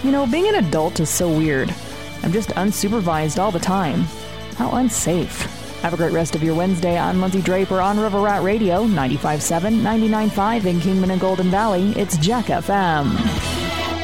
You know, being an adult is so weird. I'm just unsupervised all the time. How unsafe. Have a great rest of your Wednesday. I'm Lindsay Draper on River Rat Radio, 95.7, 99.5 in Kingman and Golden Valley. It's Jack FM.